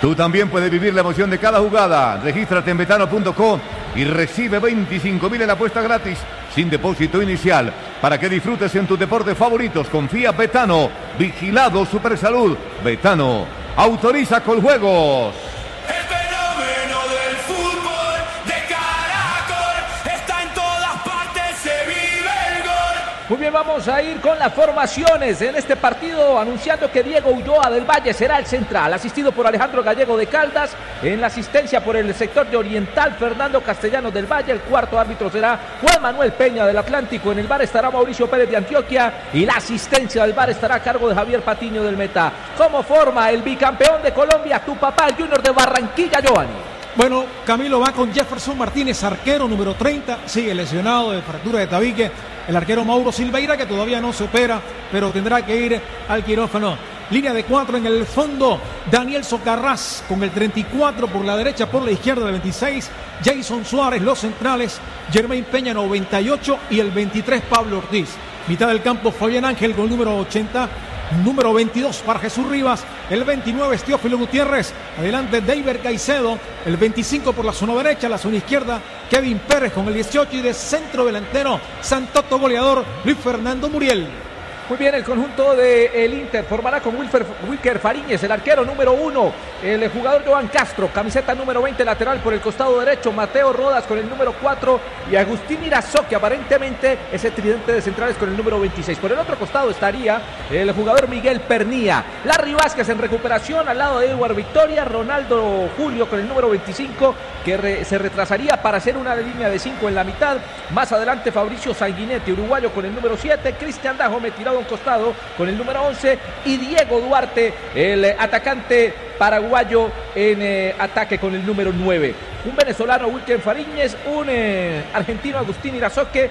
Tú también puedes vivir la emoción de cada jugada. Regístrate en betano.com y recibe 25.000 en apuesta gratis, sin depósito inicial, para que disfrutes en tus deportes favoritos. Confía Betano, vigilado Supersalud. Betano, autoriza con juegos. Muy bien, vamos a ir con las formaciones en este partido, anunciando que Diego Ulloa del Valle será el central, asistido por Alejandro Gallego de Caldas. En la asistencia por el sector de Oriental, Fernando Castellanos del Valle. El cuarto árbitro será Juan Manuel Peña del Atlántico. En el VAR estará Mauricio Pérez de Antioquia y la asistencia del VAR estará a cargo de Javier Patiño del Meta. ¿Cómo forma el bicampeón de Colombia, tu papá, el Junior de Barranquilla, Giovanni? Bueno, Camilo va con Jefferson Martínez, arquero número 30, sigue lesionado de fractura de tabique. El arquero Mauro Silveira, que todavía no se opera, pero tendrá que ir al quirófano. Línea de 4 en el fondo, Daniel Socarrás con el 34 por la derecha, por la izquierda el 26, Jason Suárez, los centrales, Germain Peña 98 y el 23 Pablo Ortiz. Mitad del campo Fabián Ángel con el número 80, número 22 para Jesús Rivas, el 29 Teófilo Gutiérrez, adelante David Caicedo, el 25 por la zona derecha, la zona izquierda Kevin Pérez con el 18 y de centro delantero Santoto goleador Luis Fernando Muriel. Muy bien, el conjunto del Inter formará con Wilker Fariñez, el arquero número 1, el jugador Joan Castro, camiseta número 20 lateral por el costado derecho, Mateo Rodas con el número 4 y Agustín Irazó, que aparentemente ese tridente de centrales con el número 26. Por el otro costado estaría el jugador Miguel Pernía, Larry Vázquez en recuperación al lado de Edward Victoria, Ronaldo Julio con el número 25 que se retrasaría para hacer una línea de 5 en la mitad. Más adelante Fabricio Sanguinetti, uruguayo con el número 7, Cristian Dajome tirado a un costado con el número 11 y Diego Duarte, el atacante paraguayo en ataque con el número 9. Un venezolano, Wilker Fariñez, un argentino, Agustín Irazoque,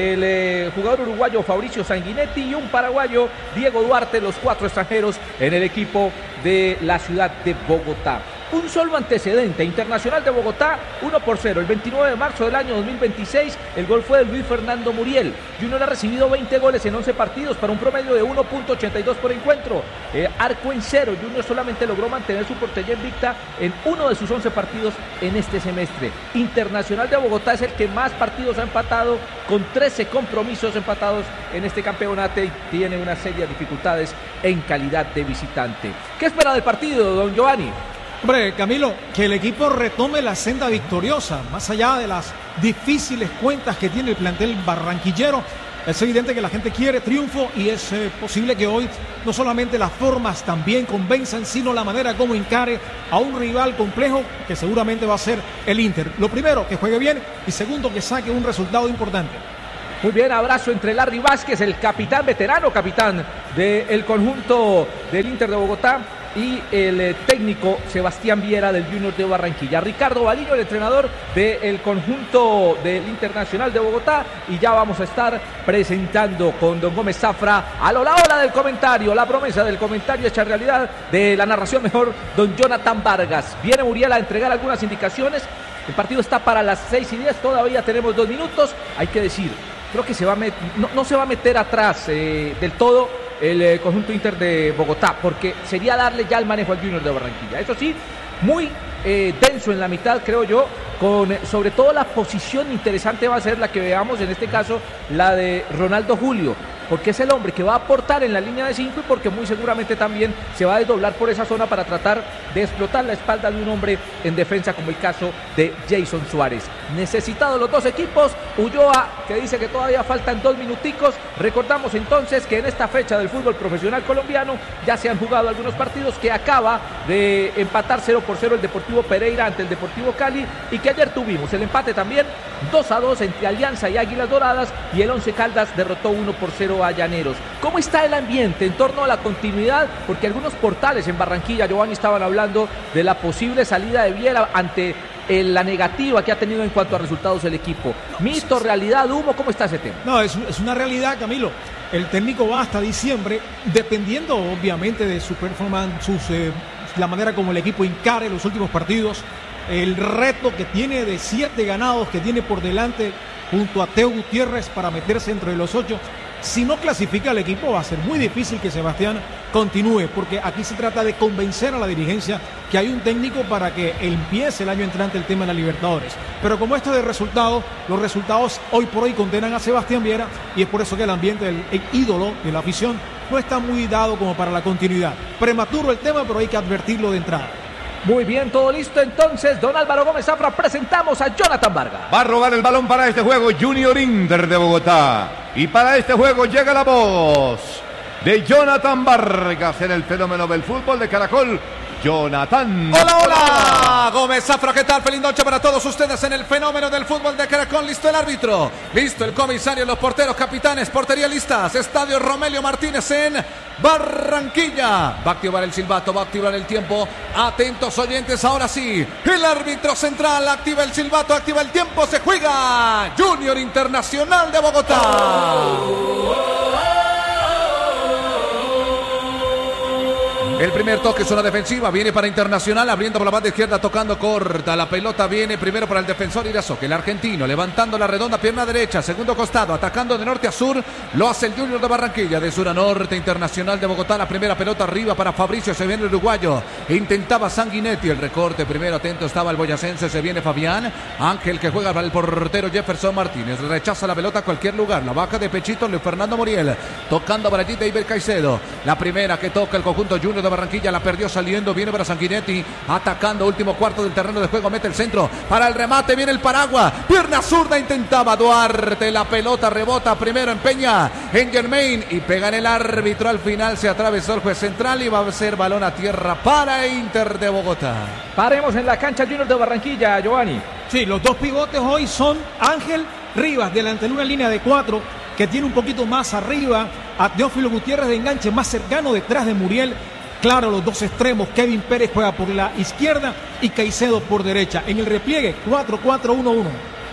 el jugador uruguayo Fabricio Sanguinetti y un paraguayo, Diego Duarte, los 4 extranjeros en el equipo de la ciudad de Bogotá. Un solo antecedente, Internacional de Bogotá, 1-0, el 29 de marzo del año 2026, el gol fue de Luis Fernando Muriel. Junior ha recibido 20 goles en 11 partidos para un promedio de 1.82 por encuentro. Arco en cero, Junior solamente logró mantener su portería invicta en uno de sus 11 partidos en este semestre. Internacional de Bogotá es el que más partidos ha empatado, con 13 compromisos empatados en este campeonato y tiene una serie de dificultades en calidad de visitante. ¿Qué espera del partido, don Giovanni? Hombre, Camilo, que el equipo retome la senda victoriosa, más allá de las difíciles cuentas que tiene el plantel barranquillero. Es evidente que la gente quiere triunfo y es posible que hoy no solamente las formas también convenzan, sino la manera como encare a un rival complejo que seguramente va a ser el Inter. Lo primero, que juegue bien y segundo, que saque un resultado importante. Muy bien, abrazo entre Larry Vázquez, el capitán, veterano capitán del conjunto del Inter de Bogotá, y el técnico Sebastián Viera del Junior de Barranquilla. Ricardo Balillo, el entrenador del conjunto del Internacional de Bogotá, y ya vamos a estar presentando con don Gómez Zafra a la ola del comentario, la promesa del comentario hecha realidad, de la narración mejor, don Jonathan Vargas. Viene Muriel a entregar algunas indicaciones. El partido está para las 6:10, todavía tenemos 2 minutos. Hay que decir, creo que no se va a meter atrás del todo el conjunto Inter de Bogotá, porque sería darle ya el manejo al Junior de Barranquilla. Eso sí, muy denso en la mitad, creo yo, con sobre todo la posición interesante va a ser la que veamos, en este caso la de Ronaldo Julio, porque es el hombre que va a aportar en la línea de 5 y porque muy seguramente también se va a desdoblar por esa zona para tratar de explotar la espalda de un hombre en defensa, como el caso de Jason Suárez. Necesitados los dos equipos, Ulloa, que dice que todavía faltan 2 minuticos. Recordamos entonces que en esta fecha del fútbol profesional colombiano ya se han jugado algunos partidos, que acaba de empatar 0-0 el Deportivo Pereira ante el Deportivo Cali, y que ayer tuvimos el empate también 2-2 entre Alianza y Águilas Doradas, y el Once Caldas derrotó 1-0 a Llaneros. ¿Cómo está el ambiente en torno a la continuidad? Porque algunos portales en Barranquilla, Giovanni, estaban hablando de la posible salida de Viera ante la negativa que ha tenido en cuanto a resultados el equipo. Mito, realidad, humo, ¿cómo está ese tema? No, es una realidad, Camilo. El técnico va hasta diciembre, dependiendo obviamente de su performance, la manera como el equipo encare los últimos partidos, el reto que tiene de 7 ganados que tiene por delante junto a Teo Gutiérrez para meterse entre los 8. Si no clasifica el equipo, va a ser muy difícil que Sebastián continúe, porque aquí se trata de convencer a la dirigencia que hay un técnico para que empiece el año entrante el tema de la Libertadores. Pero como esto de resultados, los resultados hoy por hoy condenan a Sebastián Viera, y es por eso que el ambiente del ídolo de la afición no está muy dado como para la continuidad. Prematuro el tema, pero hay que advertirlo de entrada. Muy bien, todo listo entonces. Don Álvaro Gómez Zafra, presentamos a Jonathan Vargas. Va a robar el balón para este juego Junior Inter de Bogotá. Y para este juego llega la voz de Jonathan Vargas en el fenómeno del fútbol de Caracol. Jonathan. Hola, hola. Gómez Zafra, ¿qué tal? Feliz noche para todos ustedes en el fenómeno del fútbol de Caracol. Listo el árbitro, listo el comisario, los porteros, capitanes, portería listas. Estadio Romelio Martínez en Barranquilla. Va a activar el silbato, va a activar el tiempo. Atentos oyentes, ahora sí. El árbitro central activa el silbato, activa el tiempo. Se juega Junior Internacional de Bogotá. El primer toque, zona defensiva, viene para Internacional, abriendo por la banda izquierda, tocando corta. La pelota viene primero para el defensor Irazoque, el argentino, levantando la redonda, pierna derecha, segundo costado, atacando de norte a sur. Lo hace el Junior de Barranquilla, de sur a norte, Internacional de Bogotá. La primera pelota arriba para Fabricio, se viene el uruguayo. Intentaba Sanguinetti, el recorte primero, atento estaba el boyacense, se viene Fabián. Ángel que juega para el portero Jefferson Martínez, rechaza la pelota a cualquier lugar, la baja de pechito Luis Fernando Muriel, tocando para allí David Caicedo. La primera que toca el conjunto Junior de Barranquilla, la perdió saliendo, viene para Sanguinetti, atacando último cuarto del terreno de juego, mete el centro para el remate, viene el paraguas, pierna zurda, intentaba Duarte, la pelota rebota primero en Peña, en Germain y pega en el árbitro, al final se atravesó el juez central y va a ser balón a tierra para Inter de Bogotá. Paremos en la cancha Junior de Barranquilla, Giovanni. Sí, los dos pivotes hoy son Ángel Rivas, delante de una línea de 4, que tiene un poquito más arriba a Teófilo Gutiérrez de enganche, más cercano detrás de Muriel. Claro, los dos extremos, Kevin Pérez juega por la izquierda y Caicedo por derecha. En el repliegue, 4-4-1-1.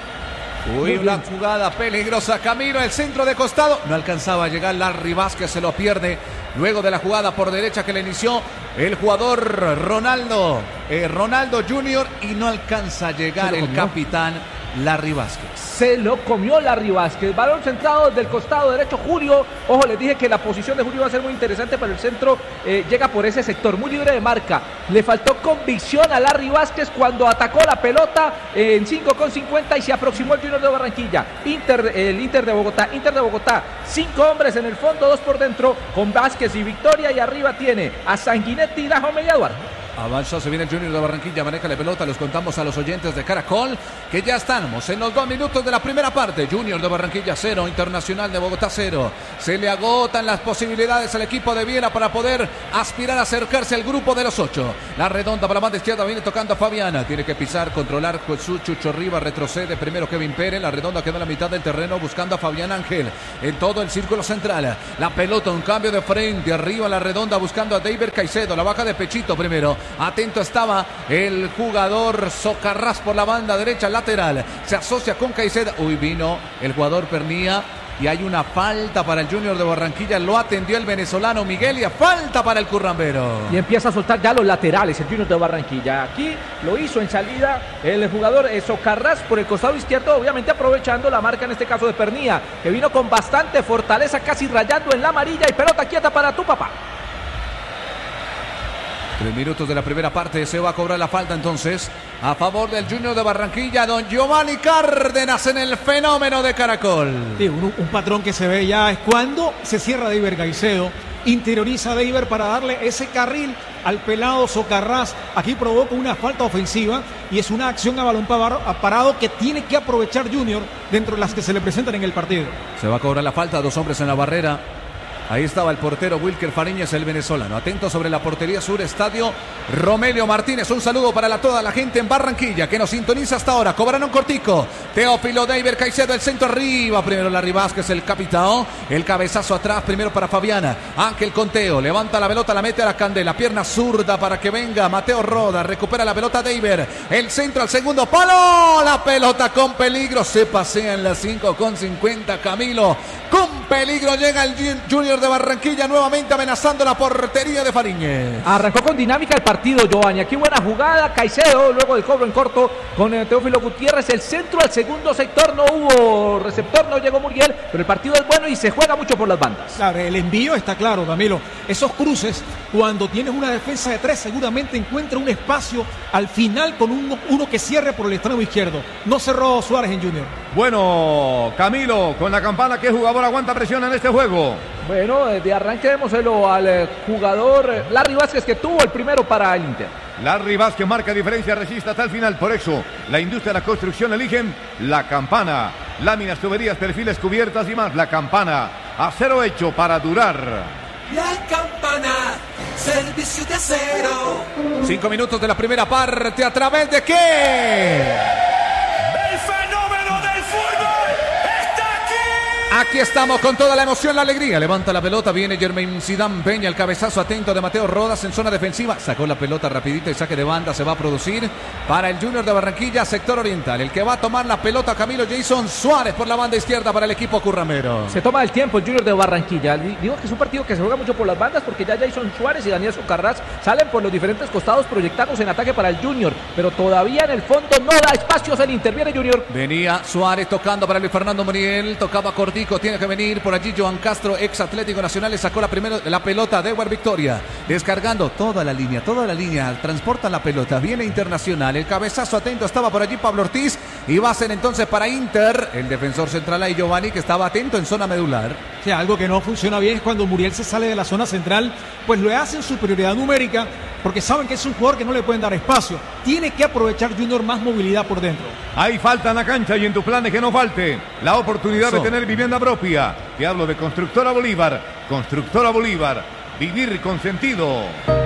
Uy, una jugada peligrosa. Camilo, el centro de costado. No alcanzaba a llegar Larry Vázquez, se lo pierde. Luego de la jugada por derecha que le inició el jugador Ronaldo Junior, y no alcanza a llegar el capitán Larry Vázquez. Se lo comió Larry Vázquez. Balón centrado desde el costado derecho. Julio, ojo, les dije que la posición de Julio va a ser muy interesante, pero el centro llega por ese sector, muy libre de marca. Le faltó convicción a Larry Vázquez cuando atacó la pelota en 5,50 y se aproximó el Junior de Barranquilla. El Inter de Bogotá, 5 hombres en el fondo, 2 por dentro, con Vázquez y Victoria, y arriba tiene a Sanguinetti y Dajo Mediaduar. Avanza, se viene el Junior de Barranquilla, maneja la pelota, los contamos a los oyentes de Caracol, que ya estamos en los 2 minutos de la primera parte. Junior de Barranquilla 0, Internacional de Bogotá 0. Se le agotan las posibilidades al equipo de Viera para poder aspirar a acercarse al grupo de los 8. La redonda para la banda izquierda, viene tocando a Fabiana, tiene que pisar, controlar Jesús Chucho Rivas, retrocede primero Kevin Pérez, la redonda queda en la mitad del terreno buscando a Fabián Ángel en todo el círculo central. La pelota, un cambio de frente, arriba la redonda buscando a David Caicedo, la baja de pechito primero. Atento estaba el jugador Socarrás por la banda derecha lateral. Se asocia con Caicedo. Uy, vino el jugador Pernía. Y hay una falta para el Junior de Barranquilla. Lo atendió el venezolano Miguel. Y falta para el currambero. Y empieza a soltar ya los laterales el Junior de Barranquilla. Aquí lo hizo en salida el jugador Socarrás por el costado izquierdo. Obviamente aprovechando la marca en este caso de Pernía, que vino con bastante fortaleza, casi rayando en la amarilla. Y pelota quieta para tu papá. 3 minutos de la primera parte, se va a cobrar la falta entonces a favor del Junior de Barranquilla, don Giovanni Cárdenas en el fenómeno de Caracol. Sí, un patrón que se ve ya es cuando se cierra David Caicedo, interioriza a David para darle ese carril al pelado Socarrás. Aquí provoca una falta ofensiva y es una acción a balón parado que tiene que aprovechar Junior dentro de las que se le presentan en el partido. Se va a cobrar la falta, 2 hombres en la barrera. Ahí estaba el portero Wilker Fariñez, el venezolano. Atento sobre la portería sur, estadio Romelio Martínez. Un saludo para toda la gente en Barranquilla que nos sintoniza hasta ahora. Cobran un cortico. Teófilo David Caicedo, el centro arriba. Primero Larry Vázquez, el capitán. El cabezazo atrás, primero para Fabiana. Ángel Conteo, levanta la pelota, la mete a la candela. Pierna zurda para que venga Mateo Roda. Recupera la pelota David. El centro al segundo palo. La pelota con peligro. Se pasea en la 5,50. Camilo con peligro, llega el Junior de Barranquilla nuevamente amenazando la portería de Fariñez. Arrancó con dinámica el partido, Giovanni. Aquí buena jugada, Caicedo, luego del cobro en corto con Teófilo Gutiérrez. El centro al segundo sector, no hubo receptor, no llegó Muriel, pero el partido es bueno y se juega mucho por las bandas. Claro, el envío está claro, Camilo. Esos cruces, cuando tienes una defensa de 3, seguramente encuentra un espacio al final con uno que cierre por el extremo izquierdo. No cerró Suárez en Junior. Bueno, Camilo, con la campana, ¿qué jugador aguanta presión en este juego? Bueno, de arranque démoselo al jugador Larry Vázquez, que tuvo el primero para el Inter. Larry Vázquez marca diferencia, resiste hasta el final. Por eso, la industria de la construcción eligen la campana. Láminas, tuberías, perfiles, cubiertas y más. La campana, acero hecho para durar. La campana, servicio de acero. 5 minutos de la primera parte, ¿a través de qué? El fenómeno del fútbol está aquí. Aquí estamos con toda la emoción, la alegría. Levanta la pelota, viene Jermaine Zidane Peña, el cabezazo atento de Mateo Rodas en zona defensiva. Sacó la pelota rapidito y saque de banda se va a producir para el Junior de Barranquilla, sector oriental. El que va a tomar la pelota, Camilo, Jason Suárez por la banda izquierda para el equipo curramero. Se toma el tiempo el Junior de Barranquilla. Digo que es un partido que se juega mucho por las bandas porque ya Jason Suárez y Daniel Socarrás salen por los diferentes costados proyectados en ataque para el Junior, pero todavía en el fondo no da espacios el Inter. Viene Junior. Venía Suárez tocando para Luis Fernando Muriel, tocaba cortico, tiene que venir por allí Joan Castro, ex Atlético Nacional, le sacó la pelota de Edward Victoria, descargando toda la línea, transporta la pelota, viene Internacional, el cabezazo atento, estaba por allí Pablo Ortiz, y va a ser entonces para Inter, el defensor central ahí Giovanni, que estaba atento en zona medular. Sí, algo que no funciona bien es cuando Muriel se sale de la zona central, pues le hacen superioridad numérica, porque saben que es un jugador que no le pueden dar espacio. Tiene que aprovechar Junior más movilidad por dentro. Hay falta en la cancha y en tus planes que no falte la oportunidad de tener vivienda propia. Te hablo de Constructora Bolívar. Constructora Bolívar, vivir con sentido.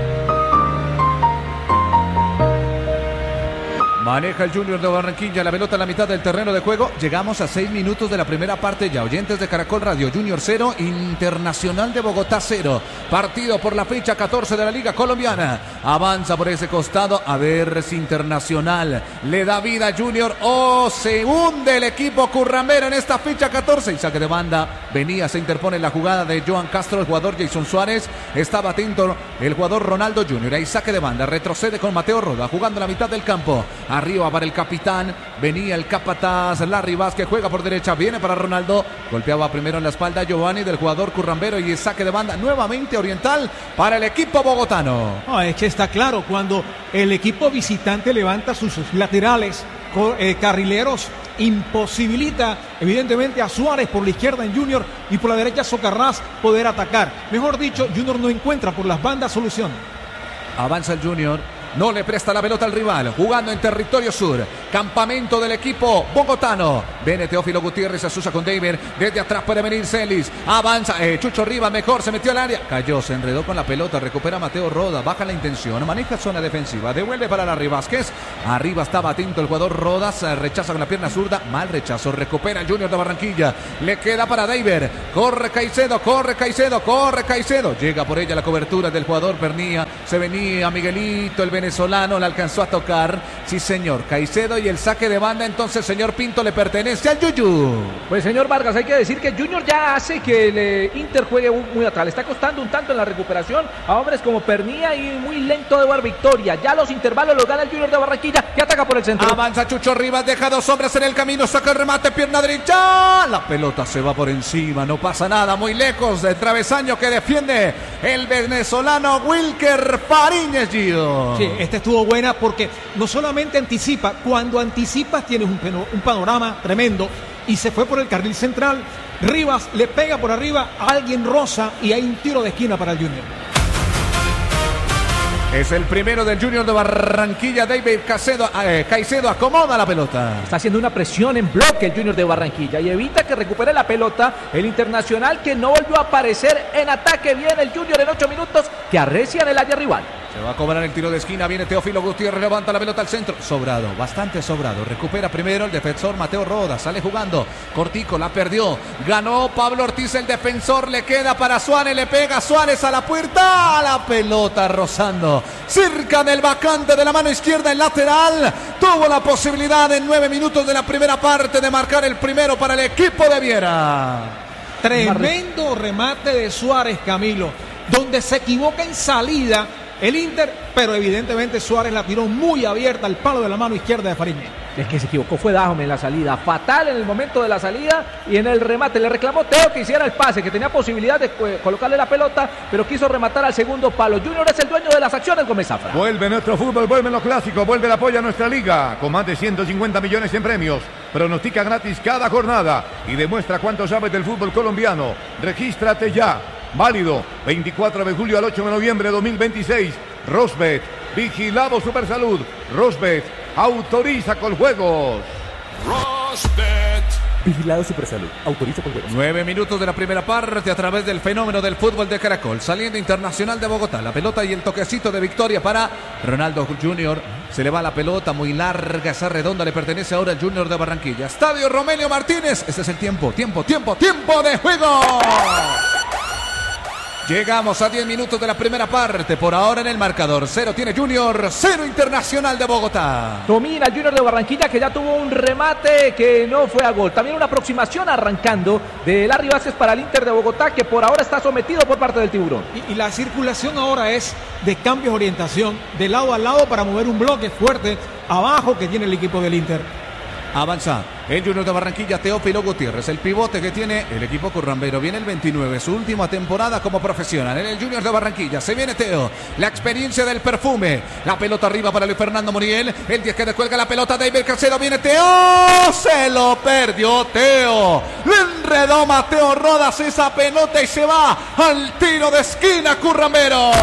Maneja el Junior de Barranquilla, la pelota en la mitad del terreno de juego. Llegamos a 6 minutos de la primera parte ya. Oyentes de Caracol Radio, Junior 0, Internacional de Bogotá 0. Partido por la fecha 14 de la Liga Colombiana. Avanza por ese costado. A ver si Internacional le da vida a Junior o se hunde el equipo curramero en esta fecha 14. Y saque de banda. Venía, se interpone la jugada de Joan Castro, el jugador Jason Suárez. Estaba atento el jugador Ronaldo Junior. Ahí saque de banda. Retrocede con Mateo Roda, jugando en la mitad del campo. Arriba para el capitán, venía el capataz Larry Vázquez, juega por derecha, viene para Ronaldo, golpeaba primero en la espalda Giovanni del jugador currambero y el saque de banda nuevamente oriental para el equipo bogotano. No, es que está claro, cuando el equipo visitante levanta sus laterales, carrileros, imposibilita evidentemente a Suárez por la izquierda en Junior y por la derecha Socarrás poder atacar. Mejor dicho, Junior no encuentra por las bandas solución. Avanza el Junior. No le presta la pelota al rival, jugando en territorio sur. Campamento del equipo bogotano. Viene Teófilo Gutiérrez, asusa con David. Desde atrás puede venir Celis. Avanza, Chucho Rivas, mejor, se metió al área. Cayó, se enredó con la pelota, recupera Mateo Roda, baja la intención, maneja zona defensiva, devuelve para Larry Vázquez. Arriba estaba atento el jugador Rodas, rechaza con la pierna zurda, mal rechazo, recupera el Junior de Barranquilla. Le queda para David. Corre Caicedo. Llega por ella la cobertura del jugador Pernía. Se venía Miguelito, el venezolano, le alcanzó a tocar. Sí, señor, Caicedo, y el saque de banda entonces, señor Pinto, le pertenece al Yuyu. Pues, señor Vargas, hay que decir que Junior ya hace que el Inter juegue muy atrás. Le está costando un tanto en la recuperación a hombres como Pernía y muy lento Eduard Victoria. Ya los intervalos los gana el Junior de Barranquilla, que ataca por el centro. Avanza Chucho Rivas, deja 2 hombres en el camino, saca el remate, pierna derecha. La pelota se va por encima, no pasa nada, muy lejos del travesaño que defiende el venezolano Wilker Fariñez, Gio. Sí, esta estuvo buena porque no solamente anticipa, cuando anticipas tienes un panorama tremendo, y se fue por el carril central. Rivas le pega por arriba, a alguien rosa y hay un tiro de esquina para el Junior. Es el primero del Junior de Barranquilla. David Caicedo acomoda la pelota. Está haciendo una presión en bloque el Junior de Barranquilla y evita que recupere la pelota el Internacional, que no volvió a aparecer en ataque. Viene el Junior en 8 minutos, que arrecia en el área rival. Se va a cobrar el tiro de esquina, viene Teófilo Gutiérrez, levanta la pelota al centro. Sobrado, bastante sobrado. Recupera primero el defensor Mateo Roda, sale jugando. Cortico, la perdió. Ganó Pablo Ortiz, el defensor, le queda para Suárez, le pega Suárez a la puerta. La pelota rozando cerca del vacante de la mano izquierda, el lateral. Tuvo la posibilidad en 9 minutos de la primera parte de marcar el primero para el equipo de Viera. Tremendo remate de Suárez, Camilo, donde se equivoca en salida el Inter, pero evidentemente Suárez la tiró muy abierta al palo de la mano izquierda de Fariñez. El que se equivocó fue Dajome en la salida, fatal en el momento de la salida y en el remate. Le reclamó Teo que hiciera el pase, que tenía posibilidad de colocarle la pelota, pero quiso rematar al segundo palo. Junior es el dueño de las acciones, Gómez Zafra. Vuelve nuestro fútbol, vuelven los clásicos, vuelve el apoyo a nuestra liga, con más de 150 millones en premios. Pronostica gratis cada jornada y demuestra cuánto sabes del fútbol colombiano. Regístrate ya. Válido 24 de julio al 8 de noviembre de 2026. Rosbet, vigilado Supersalud. Rosbet, autoriza con juegos. Rosbet. Vigilado Supersalud, autoriza con juegos. 9 minutos de la primera parte a través del fenómeno del fútbol de Caracol. Saliendo Internacional de Bogotá. La pelota y el toquecito de victoria para Ronaldo Junior. Se le va la pelota muy larga, esa redonda le pertenece ahora al Junior de Barranquilla. Estadio Romelio Martínez. Este es el tiempo de juego. Llegamos a 10 minutos de la primera parte. Por ahora en el marcador. 0 tiene Junior, 0 Internacional de Bogotá. Domina el Junior de Barranquilla, que ya tuvo un remate que no fue a gol. También una aproximación arrancando de Larry Vázquez para el Inter de Bogotá, que por ahora está sometido por parte del Tiburón. Y la circulación ahora es de cambios de orientación, de lado a lado para mover un bloque fuerte abajo que tiene el equipo del Inter. Avanza el Junior de Barranquilla, Teófilo Gutiérrez, el pivote que tiene el equipo currambero. Viene el 29, su última temporada como profesional en el Junior de Barranquilla. Se viene Teo, la experiencia del perfume. La pelota arriba para Luis Fernando Muriel. El 10 que descuelga la pelota, David Caicedo. Viene Teo, se lo perdió Teo. Le enredó Mateo Rodas esa pelota y se va al tiro de esquina currambero.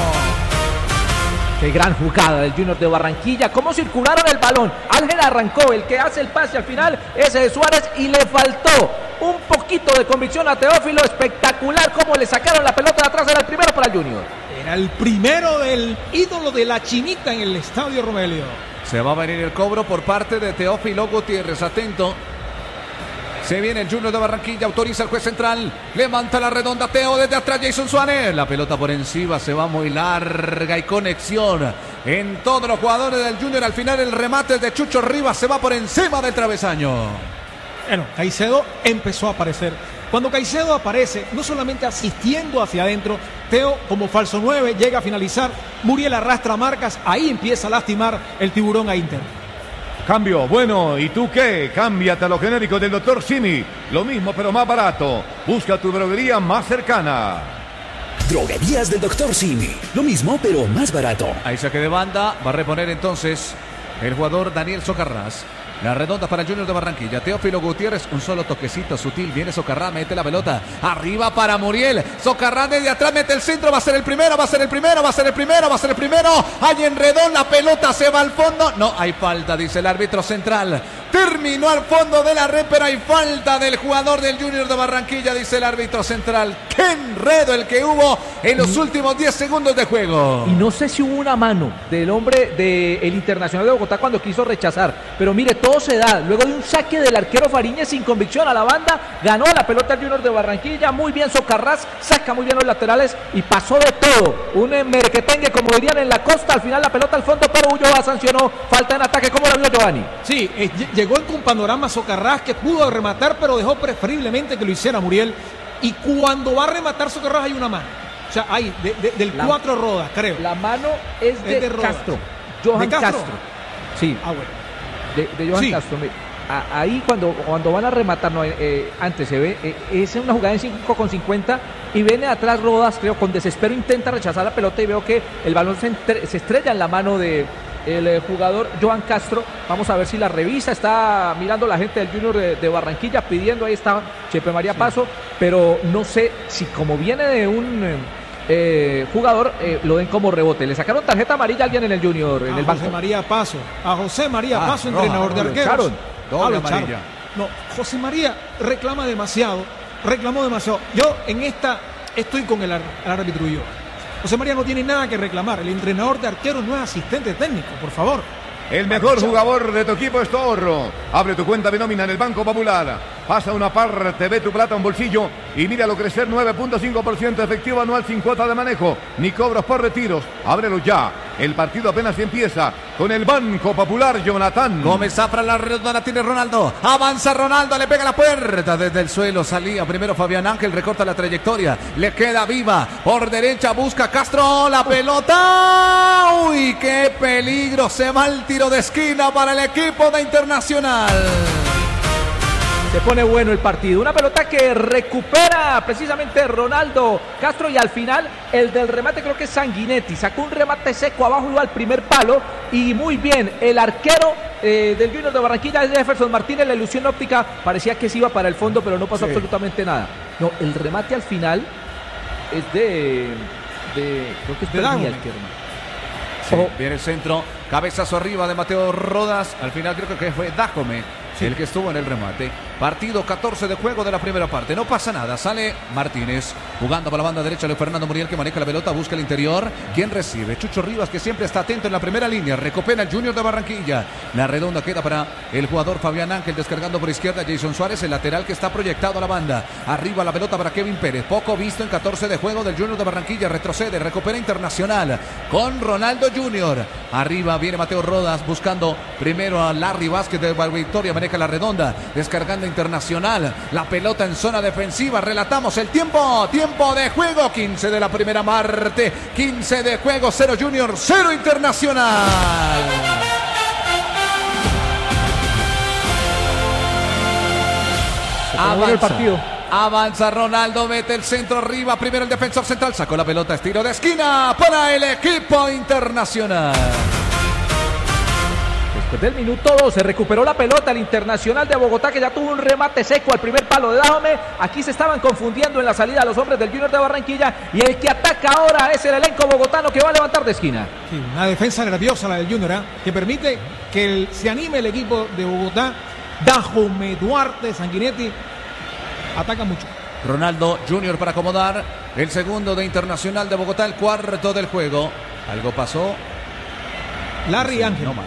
Qué gran jugada del Junior de Barranquilla. Cómo circularon el balón. Ángel arrancó. El que hace el pase al final es de Suárez y le faltó un poquito de convicción a Teófilo. Espectacular cómo le sacaron la pelota de atrás. Era el primero para el Junior. Era el primero del ídolo de la chinita en el Estadio Romelio. Se va a venir el cobro por parte de Teófilo Gutiérrez. Atento. Se viene el Junior de Barranquilla, autoriza el juez central, levanta la redonda, Teo desde atrás, Jason Suárez, la pelota por encima, se va muy larga y conexión en todos los jugadores del Junior. Al final el remate de Chucho Rivas se va por encima del travesaño. Bueno, Caicedo empezó a aparecer. Cuando Caicedo aparece, no solamente asistiendo hacia adentro, Teo como falso 9 llega a finalizar, Muriel arrastra marcas, ahí empieza a lastimar el Tiburón a Inter. Cambio, bueno, ¿y tú qué? Cámbiate a los genéricos del Dr. Simi. Lo mismo pero más barato. Busca tu droguería más cercana. Droguerías del Dr. Simi. Lo mismo pero más barato. Ahí saque de banda, va a reponer entonces el jugador Daniel Socarrás. La redonda para el Junior de Barranquilla. Teófilo Gutiérrez, un solo toquecito sutil. Viene Socarrás, mete la pelota. Arriba para Muriel. Socarrás desde atrás, mete el centro. Va a ser el primero, va a ser el primero, va a ser el primero, va a ser el primero. Ahí enredó, la pelota se va al fondo. No, hay falta, dice el árbitro central. Terminó al fondo de la red, pero hay falta del jugador del Junior de Barranquilla, dice el árbitro central. ¡Qué enredo el que hubo en los últimos 10 segundos de juego! Y no sé si hubo una mano del hombre del Internacional de Bogotá cuando quiso rechazar. Pero mire, todo se da. Luego de un saque del arquero Fariñez sin convicción a la banda, ganó la pelota el Junior de Barranquilla. Muy bien Socarrás, saca muy bien los laterales y pasó de todo. Un merequetengue, como dirían en la costa. Al final la pelota al fondo, pero Ulloa sancionó falta en ataque. ¿Cómo lo vio Giovanni? Sí, llegó con panorama Socarrás, que pudo rematar, pero dejó preferiblemente que lo hiciera Muriel. Y cuando va a rematar Socarrás hay una mano. O sea, hay del 4 Rodas, creo. La mano es de Castro. Johan Castro. Sí. Ah, bueno. De Johan Castro. Ahí cuando van a rematar, antes se ve, es una jugada en 5,50 y viene atrás Rodas, creo, con desespero intenta rechazar la pelota y veo que el balón se estrella en la mano de el jugador Johan Castro. Vamos a ver si la revisa, está mirando la gente del Junior de Barranquilla, pidiendo, ahí está Chepe María Paso, pero no sé si como viene de un jugador, lo den como rebote. Le sacaron tarjeta amarilla a alguien en el Junior, en el banco. A José María Paso, entrenador de arqueros. Doble amarilla. No, José María reclamó demasiado. Yo en esta estoy con el árbitro y yo. José María no tiene nada que reclamar. El entrenador de arqueros no es asistente técnico, por favor. El mejor jugador de tu equipo es tu ahorro. Abre tu cuenta de nómina en el Banco Popular. Pasa una parte, ve tu plata a un bolsillo y míralo crecer 9.5% efectivo anual sin cuota de manejo ni cobros por retiros. Ábrelo ya. El partido apenas empieza con el Banco Popular, Jonathan. Gómez Zafra, la redonda la tiene Ronaldo. Avanza Ronaldo, le pega la puerta. Desde el suelo salía primero Fabián Ángel, recorta la trayectoria. Le queda viva. Por derecha busca Castro la pelota. ¡Uy, qué peligro! Se va el tiro de esquina para el equipo de Internacional. Se pone bueno el partido. Una pelota que recupera precisamente Ronaldo Castro y al final el del remate creo que es Sanguinetti. Sacó un remate seco abajo, iba al primer palo y muy bien. El arquero del Junior de Barranquilla es Jefferson Martínez. La ilusión óptica parecía que se iba para el fondo, pero no pasó absolutamente nada. No, el remate al final es creo que es de Daniel. Sí, viene el centro, cabezazo arriba de Mateo Rodas. Al final creo que fue Dájome el que estuvo en el remate. Partido 14 de juego de la primera parte. No pasa nada. Sale Martínez jugando por la banda derecha. Luis Fernando Muriel que maneja la pelota. Busca el interior. ¿Quién recibe? Chucho Rivas que siempre está atento en la primera línea. Recupera el Junior de Barranquilla. La redonda queda para el jugador Fabián Ángel. Descargando por izquierda Jason Suárez. El lateral que está proyectado a la banda. Arriba la pelota para Kevin Pérez. Poco visto en 14 de juego del Junior de Barranquilla. Retrocede. Recupera Internacional con Ronaldo Junior. Arriba viene Mateo Rodas buscando primero a Larry Vázquez de Victoria. Maneja la redonda. Descargando Internacional. La pelota en zona defensiva. Relatamos el tiempo. Tiempo de juego. 15 de la primera parte. 15 de juego. 0 Junior. 0 Internacional. Avanza el partido. Avanza Ronaldo, mete el centro arriba, primero el defensor central, sacó la pelota, estilo de esquina para el equipo Internacional. Después del minuto 2 se recuperó la pelota el Internacional de Bogotá que ya tuvo un remate seco al primer palo de Dájome. Aquí se estaban confundiendo en la salida los hombres del Junior de Barranquilla y el que ataca ahora es el elenco bogotano que va a levantar de esquina. Sí, una defensa nerviosa la del Junior, que permite que se anime el equipo de Bogotá. Dájome, Duarte, Sanguinetti ataca mucho. Ronaldo Junior para acomodar el segundo de Internacional de Bogotá, el cuarto del juego. Algo pasó. Larry Ángel. No más.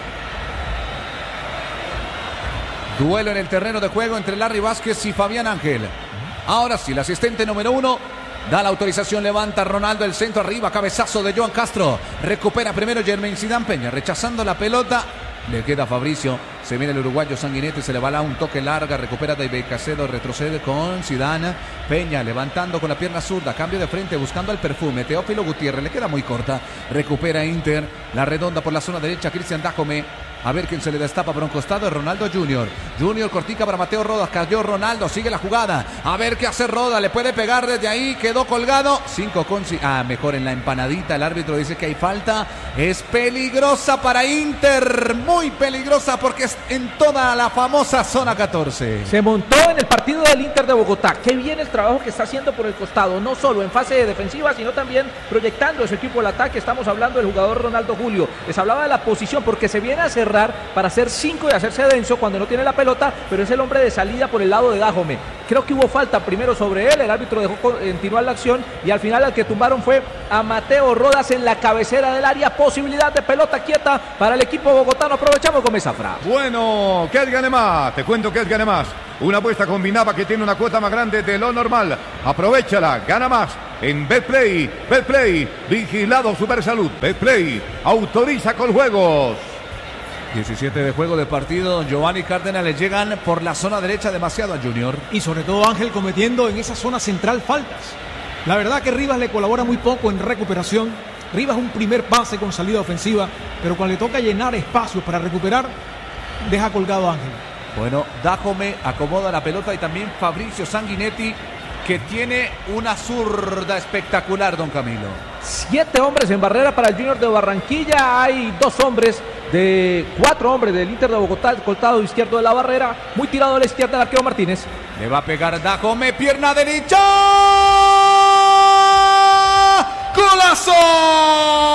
Duelo en el terreno de juego entre Larry Vázquez y Fabián Ángel. Ahora sí, el asistente número 1 da la autorización, levanta Ronaldo el centro arriba, cabezazo de Joan Castro. Recupera primero Germain Zidane Peña, rechazando la pelota. Le queda Fabricio, se viene el uruguayo Sanguinetti, se le va un toque larga, recupera David Casedo, retrocede con Zidane Peña, levantando con la pierna zurda, cambio de frente, buscando el perfume, Teófilo Gutiérrez, le queda muy corta, recupera Inter, la redonda por la zona derecha, Cristian Dájome, a ver quién se le destapa por un costado, es Ronaldo Junior, cortica para Mateo Rodas, cayó Ronaldo, sigue la jugada, a ver qué hace Rodas, le puede pegar desde ahí, quedó colgado, 5 con... mejor en la empanadita, el árbitro dice que hay falta, es peligrosa para Inter, muy peligrosa porque es en toda la famosa zona 14. Se montó en el partido del Inter de Bogotá. Qué bien el trabajo que está haciendo por el costado, no solo en fase defensiva, sino también proyectando a su equipo al ataque. Estamos hablando del jugador Ronaldo Julio. Les hablaba de la posición porque se viene a cerrar para hacer 5 y hacerse denso cuando no tiene la pelota, pero es el hombre de salida por el lado de Dájome. Creo que hubo falta primero sobre él, el árbitro dejó continuar la acción y al final al que tumbaron fue a Mateo Rodas en la cabecera del área. Posibilidad de pelota quieta para el equipo bogotano. Aprovechamos con Zafra. Bueno, ¿qué es gane más? Te cuento que es gane más. Una apuesta combinada que tiene una cuota más grande de lo normal. Aprovéchala, gana más en Betplay. Betplay, vigilado Supersalud. Betplay, autoriza con juegos. 17 de juego de partido. Giovanni Cárdenas le llegan por la zona derecha demasiado a Junior. Y sobre todo Ángel cometiendo en esa zona central faltas. La verdad que Rivas le colabora muy poco en recuperación. Rivas un primer pase con salida ofensiva, pero cuando le toca llenar espacios para recuperar, deja colgado a Ángel. Bueno, Dájome acomoda la pelota y también Fabricio Sanguinetti, que tiene una zurda espectacular, don Camilo. 7 hombres en barrera para el Junior de Barranquilla. Hay 4 hombres del Inter de Bogotá, el costado izquierdo de la barrera. Muy tirado a la izquierda el arquero Martínez. Le va a pegar Dájome, pierna derecha. ¡Golazo!